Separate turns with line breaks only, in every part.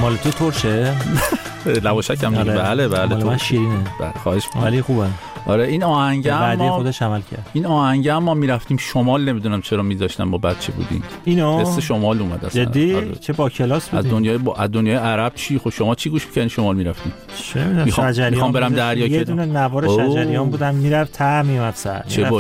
مال تو ترشه؟
لواشکم دیگه. بله
مال من شیرینه.
خواهش می‌کنم.
ولی خوبه.
آره این آهنگم
بعدی خودش عمل کرد.
این آهنگم ما میرفتیم شمال، نمیدونم چرا میذاشتن با بچه بودیم.
اینو
قصه شمال اومد اصلا.
جدی؟ آره. چه با کلاس بودیم.
از دنیای عرب چی؟ خب شما چی گوش می‌کنین شمال میرفتیم؟
چه می‌دونم شجریان
برم دریا.
یه دونه نوار شجریان بودم میرفت ته میومد سر.
چه با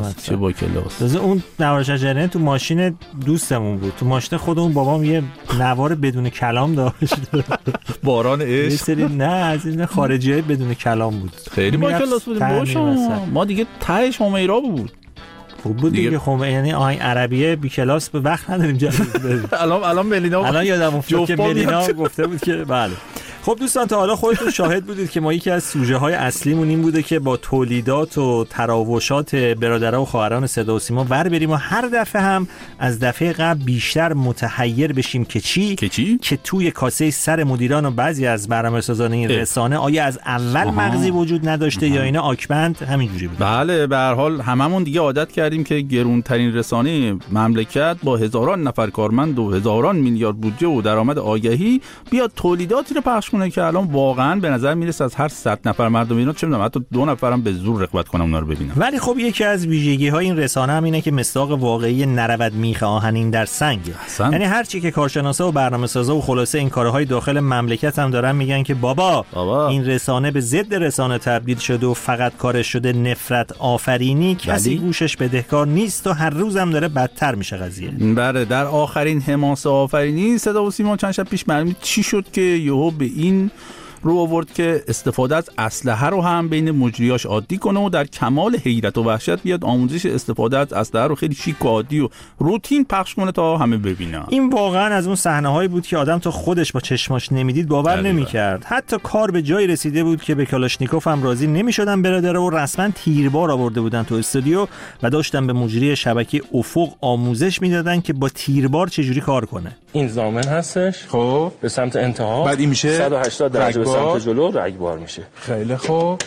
کلاس.
اون نوار شجریان تو ماشین دوستمون بود. تو ماشین خودمون بابام یه نوار بدون کلام داشت.
باران عشق.
نه از این خارجیای بدون کلام بود.
خیلی با کلاس بودیم. ما دیگه ته شمیرا بود.
خوب بود دیگه. خب یعنی آهنگ عربیه بی کلاس به وقت نداریم جدید بریم.
الان ملینا
الان یادم افتاد که ملینا گفته بود که بله. خب دوستان تا حالا خودتون شاهد بودید که ما یکی از سوژه های اصلیمون این بوده که با تولیدات و تراوشات برادرها و خواهران صدا و سیما ور بریم و هر دفعه هم از دفعه قبل بیشتر متحیر بشیم که چی؟ که توی کاسه سر مدیران و بعضی از برنامه‌سازان این رسانه آیا از اول مغزی وجود نداشته یا اینا آکبند همینجوری بود.
بله به هر حال هممون دیگه عادت کردیم که گرونترین رسانه مملکت با هزاران نفر کارمند و هزاران میلیارد بودجه و درآمد آگهی بیاد تولیداتی رو پخش کنه که الان واقعا به نظر میرسه از هر 100 نفر مردم اینا چه میدونم حتی 2 نفرم به زور رغبت کنن اونا رو ببینن.
ولی خب یکی از ویژگی‌های این رسانه هم اینه که مصداق واقعی نرود میخ آهنین در سنگ. یعنی هر چی که کارشناسا و برنامه‌سازا و خلاصه این کارهای داخل مملکت هم دارن میگن که بابا این رسانه به ضد رسانه تبدیل شده و فقط کارش شده نفرت آفرینی، کسی گوشش بدهکار نیست و هر روز هم داره بدتر میشه قضیه.
بله در آخرین حماسه آفرینی صدا و سیما چند شب پیش معلوم چی شد که یهو به این رو آورد که استفاده از اسلحه رو هم بین مجریاش عادی کنه و در کمال حیرت و وحشت بیاد آموزش استفاده از اسلحه رو خیلی شیک و عادی و روتین پخش کنه تا همه ببینن.
این واقعا از اون صحنه‌هایی بود که آدم تا خودش با چشماش نمیدید باور نمی‌کرد. حتی کار به جایی رسیده بود که به کلاشنیکوف هم راضی نمی‌شدن برادرها و رسما تیربار آورده بودن تو استودیو و داشتن به مجری شبکه افق آموزش میدادن که با تیربار چجوری کار کنه.
این ضامن هستش. خب به سمت انتها
بعد این میشه
180 درجه به سمت جلو رگبار میشه.
خیلی خوب.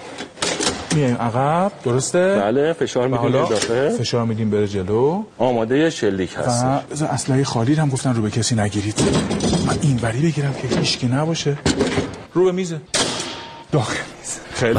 میایم عقب درسته؟
بله فشار میدیم به اضافه.
فشار میدیم بره جلو.
آماده شلیک هست.
بذار اسلحه خالی هم گفتن رو به کسی نگیرید. من این بری بگیرم که هیچکی نباشه. رو به میزه. داخل میز. خیلی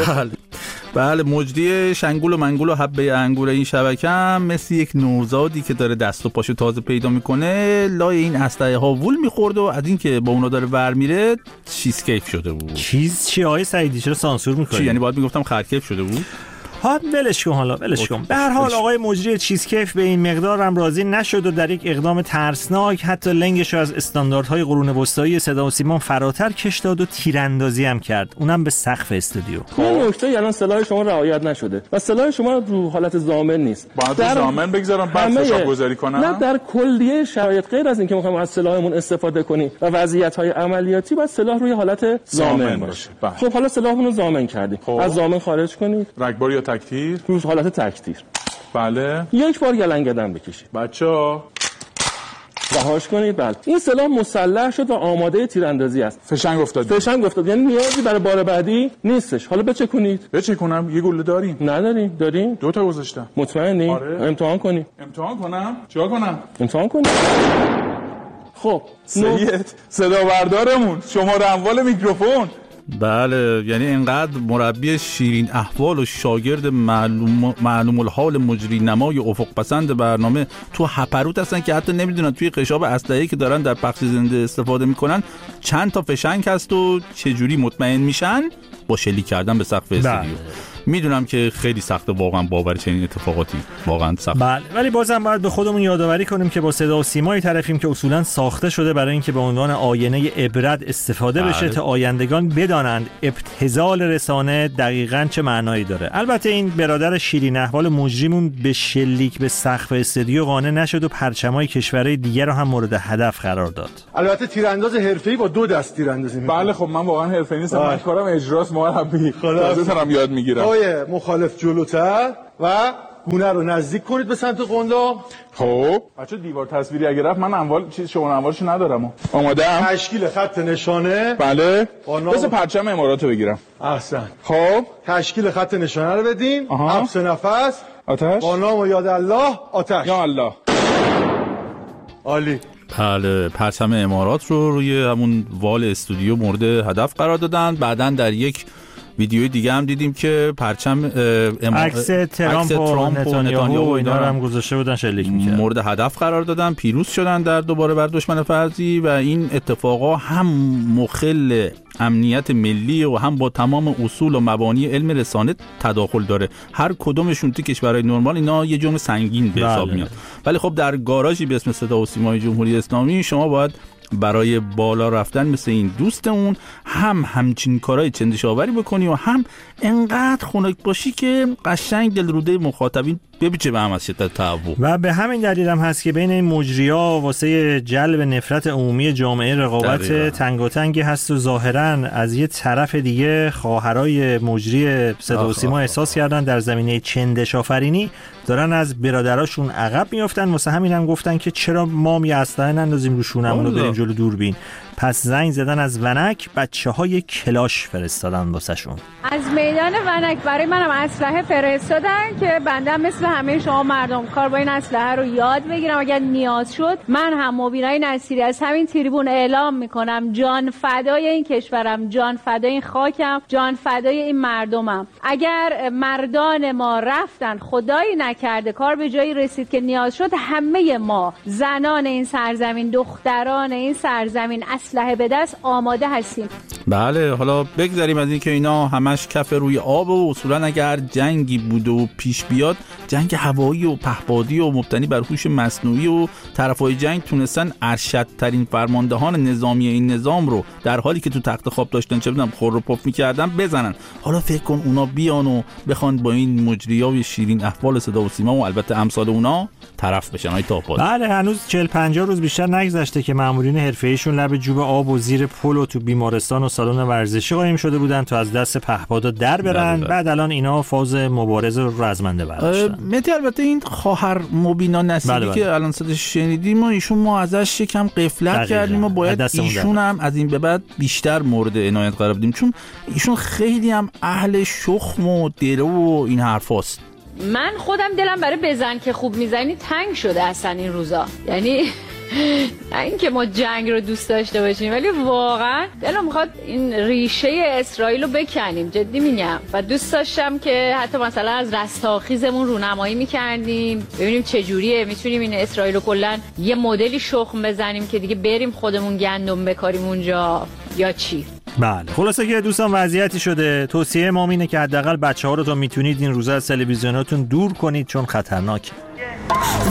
بله مجری شنگول و منگول و حبه انگور این شبکه هم مثل یک نوزادی که داره دست و پاشو تازه پیدا میکنه لای این اسلحه ها وول میخورد و از این که با اونا داره ور میره چیزکیف شده بود.
چی آقای سعیدی چرا سانسور میکنی؟
چی یعنی باید میگفتم خرکیف شده بود؟
ها ولش کن حالا ولش کن. به هر حال آقای مجری چیزکیف به این مقدار هم راضی نشد و در یک اقدام ترسناک حتی لنگش رو از استانداردهای قرون وسطایی صدا و سیما فراتر کش داد و تیراندازی هم کرد، اونم به سقف استودیو.
این نکته الان سلاح شما رعایت نشده و سلاح شما رو حالت ضامن نیست.
باید ضامن بگذارم بعد فشار گذاری کنم؟
نه در کلیه شرایط غیر از اینکه می‌خوایم از سلاحمون استفاده کنیم و وضعیت‌های عملیاتی باید سلاح روی حالت ضامن باشه. خب حالا سلاحمون رو ضامن کردیم. از ضامن خارج کنید.
رگبار یا تکتیر؟
روز حالت تکتیر.
بله.
یک بار گلنگدن بکشید.
بچه‌ها
رهاش کنید. بله. این سلاح مسلح شد و آماده تیراندازی است.
فشنگ افتاد.
یعنی نیازی برای بار بعدی نیستش. حالا بچکونید.
بچکونم؟ یه گلوله داریم؟
نداریم. داریم؟
2 تا گذاشتم.
مطمئنی؟
آره.
امتحان کنیم.
امتحان کنم؟ چیکار کنم؟
امتحان کنیم. خب
سید صدا بردارمون شماره اموال میکروفون.
بله یعنی اینقدر مربی شیرین احوال و شاگرد معلوم الحال مجری نمای افق پسند برنامه تو هپروت هستن که حتی نمیدونن توی قشاب اسلحه‌ای که دارن در پخش زنده استفاده میکنن چند تا فشنگ هست و چجوری مطمئن میشن با شلیک کردن به سقف استودیو. میدونم که خیلی سخته واقعا باور چنین اتفاقاتی، واقعا سخت.
بله ولی بازم باید به خودمون یادآوری کنیم که با صدا و سیمایی طرفیم که اصولا ساخته شده برای اینکه به عنوان آینه عبرت استفاده بشه تا آیندگان بدانند ابتذال رسانه دقیقاً چه معنایی داره. البته این برادر شیرین احوال مجریمون به شلیک به سقف استودیو قانع نشد و پرچمای کشورهای دیگر رو هم مورد هدف قرار داد.
البته تیرانداز حرفه‌ای با 2 دست تیراندازی می‌کنه.
بله خب من واقعا حرفه‌ای نیستم، من کارم اجراست مربی. تازه دارم یاد میگیرم.
مخالف جلوتر و گونه رو نزدیک کنید به سمت قنداق.
خب بچه دیوار تصویری اگه رفت من اموال شما اموالشو ندارم. آماده‌ام.
تشکیل خط نشانه.
بله. بس پرچم اماراتو بگیرم.
احسن.
خب
تشکیل خط نشانه رو بدین. حبس نفس.
آتش.
با نام و یاد الله آتش.
یا الله.
عالی.
بله، پرچم امارات رو روی همون وال استودیو مورد هدف قرار دادن. بعداً در یک ویدیوی دیگه هم دیدیم که پرچم
عکس ترامپ و نتانیاهو و اینا رو هم گذاشته بودن شلیک می‌کردن،
مورد هدف قرار دادن، پیروز شدن در دوباره بر دشمن فرضی و این اتفاقا هم مخل امنیت ملی و هم با تمام اصول و مبانی علم رسانه تداخل داره. هر کدومشون تو کشورهای نرمال اینا یه جرم سنگین به حساب میاد، ولی خب در گاراژی به اسم صدا و سیمای جمهوری اسلامی شما باید برای بالا رفتن مثل این دوستمون همچین کارهای چندشاوری بکنی و هم انقدر خنک باشی که قشنگ دلروده مخاطبین بپیچه به هم از شدت تهوع.
و به همین دلیل هم هست که بین این مجری‌ها واسه جلب نفرت عمومی جامعه رقابت تنگاتنگی هست و ظاهراً از یه طرف دیگه خواهرای مجری صدا و سیما احساس کردن در زمینه چندش‌آفرینی دارن از برادراشون عقب میافتن. واسه همین هم گفتن که چرا ما یه اسلحه نندازیم رو شونمون و بریم جلو دوربین. پس زنگ زدن از ونک، بچه‌های کلاش فرستادن واسهشون.
از میدان ونک برای منم اسلحه فرستادن که بنده مثل همه شما مردم کار با این اسلحه رو یاد بگیرم. اگر نیاز شد من هم مبینای نصیری از همین تریبون اعلام میکنم جان فدای این کشورم، جان فدای این خاکم، جان فدای این مردمم. اگر مردان ما رفتن خدایی نکرده کار به جایی رسید که نیاز شد، همه ما زنان این سرزمین، دختران این سرزمین اسلحه به دست آماده هستیم.
بله، حالا بگذاریم از این که اینا همش کف روی آب و اصولا اگر جنگی بوده و پیش بیاد، جنگ هوایی و پهپادی و مبتنی بر هوش مصنوعی و طرفای جنگ تونستن ارشدترین فرماندهان نظامی این نظام رو در حالی که تو تخت خواب داشتن چه بدونم خور و پف می‌کردن بزنن. حالا فکر کن اونا بیان و بخوان با این مجریای شیرین احوال صدا و سیما و البته امثال اونا طرف بشن. های تاپاد.
بله، هنوز 40-50 روز بیشتر نگذشته که مامورین حرفه‌ایشون لب جوب آب و زیر پل و تو بیمارستان و سالن ورزشی قایم شده بودن تا از دست پهپادا در برن. بعد الان اینا فاز مبارزه رو رزمنده برداشتن.
مهدی، البته این خواهر مبینا نصیری که الان صداش شنیدیم و ایشون ما ازش یکم غفلت کردیم و باید ایشون هم از این به بعد بیشتر مورد عنایت قرار بدیم، چون ایشون خیلی هم اهل شخم و درو و این حرفاست.
من خودم دلم برای بزن که خوب میزنی تنگ شده اصلا این روزا. یعنی این که ما جنگ رو دوست داشته باشیم، ولی واقعا دلم میخواد این ریشه اسرائیل رو بکنیم، جدی میگم. و دوست داشتم که حتی مثلا از رستاخیزمون رونمایی میکردیم، ببینیم چجوریه میتونیم این اسرائیل رو کلا یه مدلی شخم بزنیم که دیگه بریم خودمون گندم بکاریم اونجا یا چی.
بله، خلاصه که دوستان وضعیتی شده. توصیه ما اینه که حداقل بچه‌ها رو تا میتونید این روزا از تلویزیوناتون دور کنید چون خطرناکه.